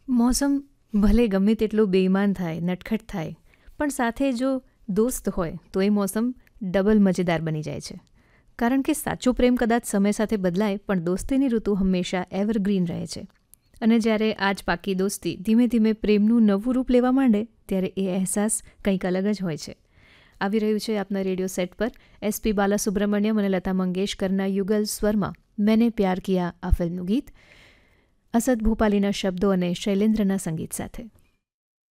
મોસમ ભલે ગમે તેટલું બેઈમાન થાય, નટખટ થાય, પણ સાથે જો દોસ્ત હોય તો એ મોસમ ડબલ મજેદાર બની જાય છે. કારણ કે સાચો પ્રેમ કદાચ સમય સાથે બદલાય, પણ દોસ્તીની ઋતુ હંમેશા એવરગ્રીન રહે છે. અને જ્યારે આજ પાકી દોસ્તી ધીમે ધીમે પ્રેમનું નવું રૂપ લેવા માંડે, ત્યારે એ અહેસાસ કંઈક અલગ જ હોય છે. આવી રહ્યું છે આપના રેડિયો સેટ પર SP બાલાસુબ્રમણ્યમ અને લતા મંગેશકરના યુગલ સ્વરમાં મેને પ્યાર કિયા આ ફિલ્મનું ગીત અસદ ભોપાલીના શબ્દો અને શૈલેન્દ્રના સંગીત સાથે.